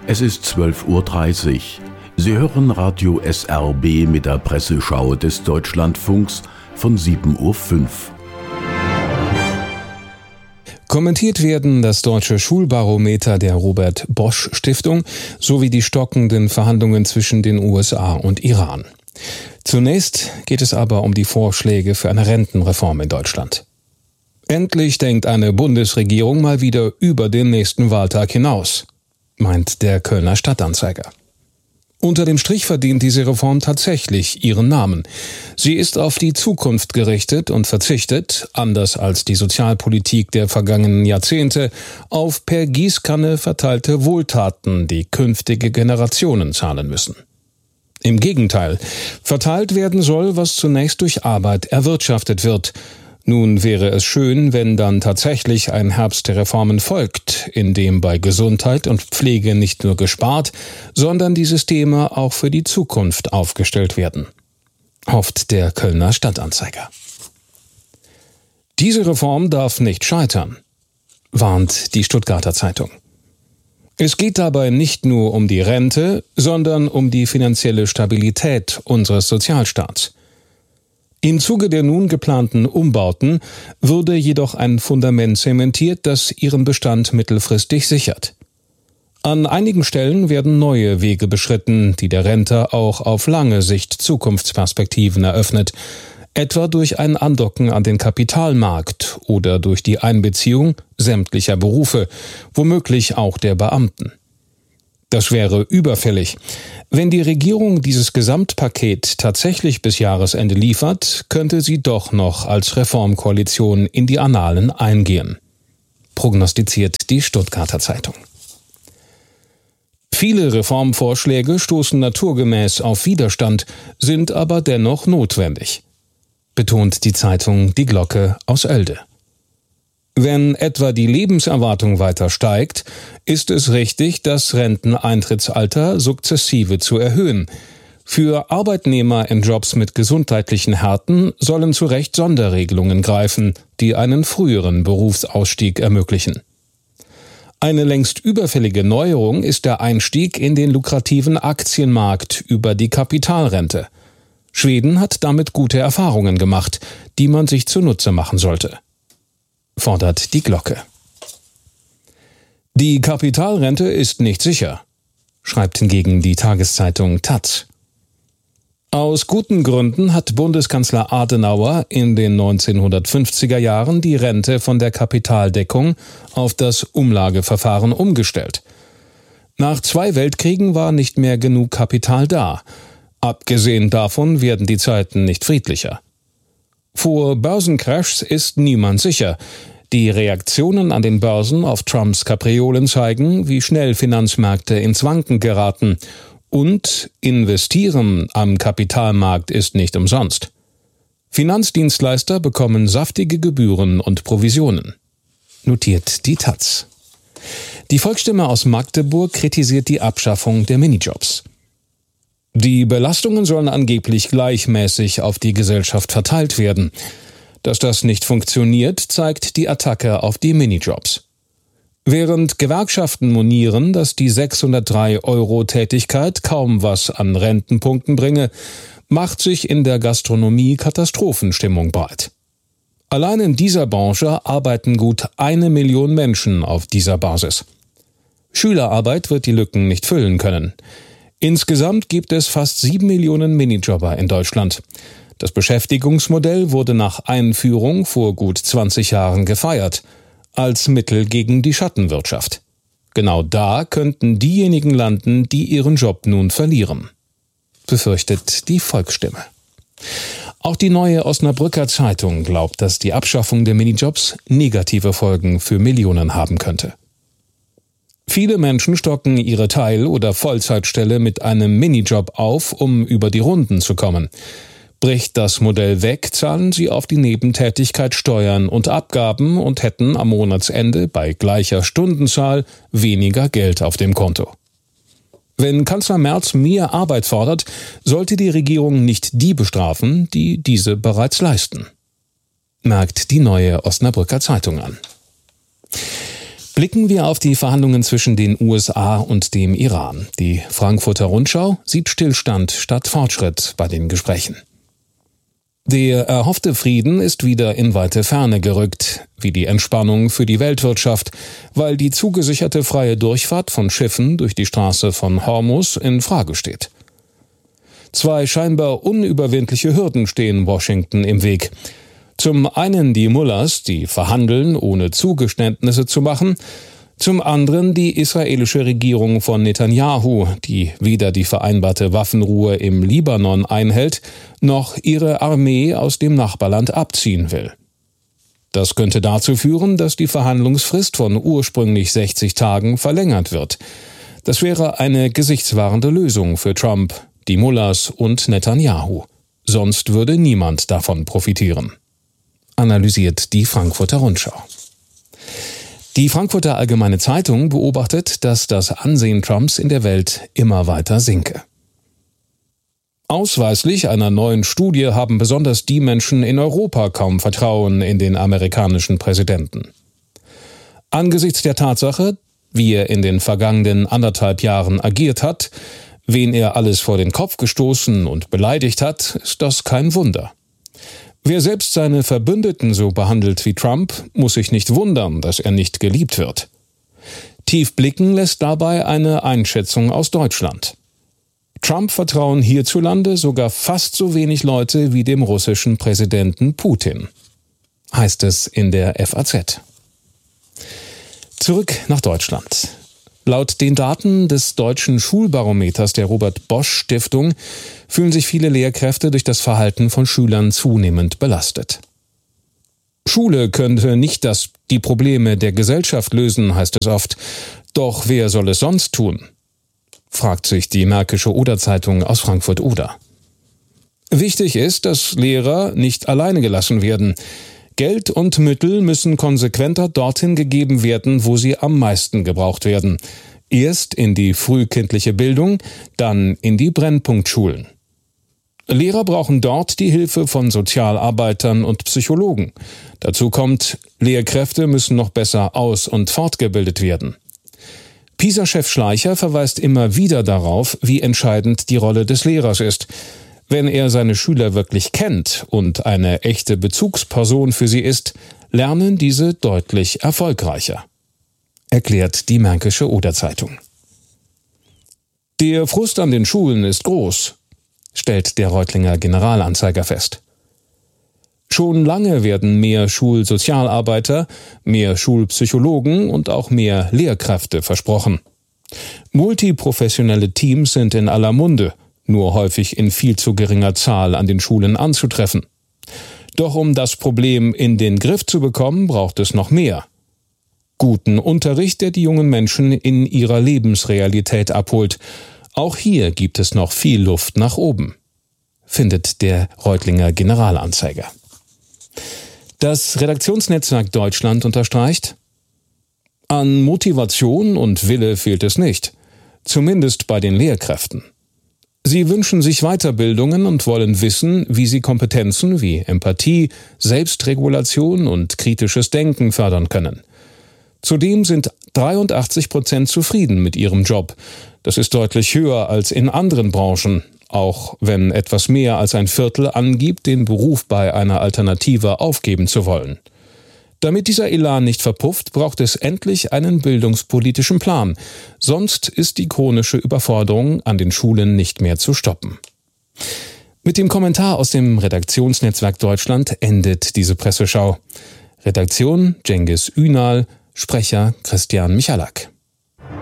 Es ist 12:30 Uhr. Sie hören Radio SRB mit der Presseschau des Deutschlandfunks von 7:05 Uhr. Kommentiert werden das deutsche Schulbarometer der Robert Bosch Stiftung sowie die stockenden Verhandlungen zwischen den USA und Iran. Zunächst geht es aber um die Vorschläge für eine Rentenreform in Deutschland. Endlich denkt eine Bundesregierung mal wieder über den nächsten Wahltag hinaus, meint der Kölner Stadtanzeiger. Unter dem Strich verdient diese Reform tatsächlich ihren Namen. Sie ist auf die Zukunft gerichtet und verzichtet, anders als die Sozialpolitik der vergangenen Jahrzehnte, auf per Gießkanne verteilte Wohltaten, die künftige Generationen zahlen müssen. Im Gegenteil, verteilt werden soll, was zunächst durch Arbeit erwirtschaftet wird. Nun wäre es schön, wenn dann tatsächlich ein Herbst der Reformen folgt, in dem bei Gesundheit und Pflege nicht nur gespart, sondern die Systeme auch für die Zukunft aufgestellt werden, hofft der Kölner Stadtanzeiger. Diese Reform darf nicht scheitern, warnt die Stuttgarter Zeitung. Es geht dabei nicht nur um die Rente, sondern um die finanzielle Stabilität unseres Sozialstaats. Im Zuge der nun geplanten Umbauten würde jedoch ein Fundament zementiert, das ihren Bestand mittelfristig sichert. An einigen Stellen werden neue Wege beschritten, die der Rente auch auf lange Sicht Zukunftsperspektiven eröffnet, etwa durch ein Andocken an den Kapitalmarkt oder durch die Einbeziehung sämtlicher Berufe, womöglich auch der Beamten. Das wäre überfällig. Wenn die Regierung dieses Gesamtpaket tatsächlich bis Jahresende liefert, könnte sie doch noch als Reformkoalition in die Annalen eingehen, prognostiziert die Stuttgarter Zeitung. Viele Reformvorschläge stoßen naturgemäß auf Widerstand, sind aber dennoch notwendig, betont die Zeitung Die Glocke aus Oelde. Wenn etwa die Lebenserwartung weiter steigt, ist es richtig, das Renteneintrittsalter sukzessive zu erhöhen. Für Arbeitnehmer in Jobs mit gesundheitlichen Härten sollen zu Recht Sonderregelungen greifen, die einen früheren Berufsausstieg ermöglichen. Eine längst überfällige Neuerung ist der Einstieg in den lukrativen Aktienmarkt über die Kapitalrente. Schweden hat damit gute Erfahrungen gemacht, die man sich zunutze machen sollte, fordert die Glocke. Die Kapitalrente ist nicht sicher, schreibt hingegen die Tageszeitung taz. Aus guten Gründen hat Bundeskanzler Adenauer in den 1950er Jahren die Rente von der Kapitaldeckung auf das Umlageverfahren umgestellt. Nach 2 Weltkriegen war nicht mehr genug Kapital da. Abgesehen davon werden die Zeiten nicht friedlicher. Vor Börsencrashs ist niemand sicher. Die Reaktionen an den Börsen auf Trumps Kapriolen zeigen, wie schnell Finanzmärkte ins Wanken geraten. Und investieren am Kapitalmarkt ist nicht umsonst. Finanzdienstleister bekommen saftige Gebühren und Provisionen, notiert die taz. Die Volksstimme aus Magdeburg kritisiert die Abschaffung der Minijobs. Die Belastungen sollen angeblich gleichmäßig auf die Gesellschaft verteilt werden. Dass das nicht funktioniert, zeigt die Attacke auf die Minijobs. Während Gewerkschaften monieren, dass die 603-Euro-Tätigkeit kaum was an Rentenpunkten bringe, macht sich in der Gastronomie Katastrophenstimmung breit. Allein in dieser Branche arbeiten gut 1 Million Menschen auf dieser Basis. Schülerarbeit wird die Lücken nicht füllen können. Insgesamt gibt es fast 7 Millionen Minijobber in Deutschland. Das Beschäftigungsmodell wurde nach Einführung vor gut 20 Jahren gefeiert, als Mittel gegen die Schattenwirtschaft. Genau da könnten diejenigen landen, die ihren Job nun verlieren, befürchtet die Volksstimme. Auch die Neue Osnabrücker Zeitung glaubt, dass die Abschaffung der Minijobs negative Folgen für Millionen haben könnte. Viele Menschen stocken ihre Teil- oder Vollzeitstelle mit einem Minijob auf, um über die Runden zu kommen. Bricht das Modell weg, zahlen sie auf die Nebentätigkeit Steuern und Abgaben und hätten am Monatsende bei gleicher Stundenzahl weniger Geld auf dem Konto. Wenn Kanzler Merz mehr Arbeit fordert, sollte die Regierung nicht die bestrafen, die diese bereits leisten, merkt die Neue Osnabrücker Zeitung an. Blicken wir auf die Verhandlungen zwischen den USA und dem Iran. Die Frankfurter Rundschau sieht Stillstand statt Fortschritt bei den Gesprächen. Der erhoffte Frieden ist wieder in weite Ferne gerückt, wie die Entspannung für die Weltwirtschaft, weil die zugesicherte freie Durchfahrt von Schiffen durch die Straße von Hormuz in Frage steht. Zwei scheinbar unüberwindliche Hürden stehen Washington im Weg. Zum einen die Mullahs, die verhandeln, ohne Zugeständnisse zu machen. Zum anderen die israelische Regierung von Netanyahu, die weder die vereinbarte Waffenruhe im Libanon einhält, noch ihre Armee aus dem Nachbarland abziehen will. Das könnte dazu führen, dass die Verhandlungsfrist von ursprünglich 60 Tagen verlängert wird. Das wäre eine gesichtswahrende Lösung für Trump, die Mullahs und Netanyahu. Sonst würde niemand davon profitieren. Analysiert die Frankfurter Rundschau. Die Frankfurter Allgemeine Zeitung beobachtet, dass das Ansehen Trumps in der Welt immer weiter sinke. Ausweislich einer neuen Studie haben besonders die Menschen in Europa kaum Vertrauen in den amerikanischen Präsidenten. Angesichts der Tatsache, wie er in den vergangenen 1,5 Jahren agiert hat, wen er alles vor den Kopf gestoßen und beleidigt hat, ist das kein Wunder. Wer selbst seine Verbündeten so behandelt wie Trump, muss sich nicht wundern, dass er nicht geliebt wird. Tief blicken lässt dabei eine Einschätzung aus Deutschland. Trump vertrauen hierzulande sogar fast so wenig Leute wie dem russischen Präsidenten Putin, heißt es in der FAZ. Zurück nach Deutschland. Laut den Daten des deutschen Schulbarometers der Robert-Bosch-Stiftung fühlen sich viele Lehrkräfte durch das Verhalten von Schülern zunehmend belastet. Schule könnte nicht die Probleme der Gesellschaft lösen, heißt es oft. Doch wer soll es sonst tun? Fragt sich die Märkische Oder-Zeitung aus Frankfurt-Oder. Wichtig ist, dass Lehrer nicht alleine gelassen werden. Geld und Mittel müssen konsequenter dorthin gegeben werden, wo sie am meisten gebraucht werden. Erst in die frühkindliche Bildung, dann in die Brennpunktschulen. Lehrer brauchen dort die Hilfe von Sozialarbeitern und Psychologen. Dazu kommt, Lehrkräfte müssen noch besser aus- und fortgebildet werden. PISA-Chef Schleicher verweist immer wieder darauf, wie entscheidend die Rolle des Lehrers ist. Wenn er seine Schüler wirklich kennt und eine echte Bezugsperson für sie ist, lernen diese deutlich erfolgreicher, erklärt die Märkische Oder-Zeitung. Der Frust an den Schulen ist groß, stellt der Reutlinger Generalanzeiger fest. Schon lange werden mehr Schulsozialarbeiter, mehr Schulpsychologen und auch mehr Lehrkräfte versprochen. Multiprofessionelle Teams sind in aller Munde, nur häufig in viel zu geringer Zahl an den Schulen anzutreffen. Doch um das Problem in den Griff zu bekommen, braucht es noch mehr. Guten Unterricht, der die jungen Menschen in ihrer Lebensrealität abholt. Auch hier gibt es noch viel Luft nach oben, findet der Reutlinger Generalanzeiger. Das Redaktionsnetzwerk Deutschland unterstreicht: An Motivation und Wille fehlt es nicht, zumindest bei den Lehrkräften. Sie wünschen sich Weiterbildungen und wollen wissen, wie sie Kompetenzen wie Empathie, Selbstregulation und kritisches Denken fördern können. Zudem sind 83% zufrieden mit ihrem Job. Das ist deutlich höher als in anderen Branchen, auch wenn etwas mehr als ein Viertel angibt, den Beruf bei einer Alternative aufgeben zu wollen. Damit dieser Elan nicht verpufft, braucht es endlich einen bildungspolitischen Plan. Sonst ist die chronische Überforderung an den Schulen nicht mehr zu stoppen. Mit dem Kommentar aus dem Redaktionsnetzwerk Deutschland endet diese Presseschau. Redaktion Cengiz Ünal, Sprecher Christian Michalak.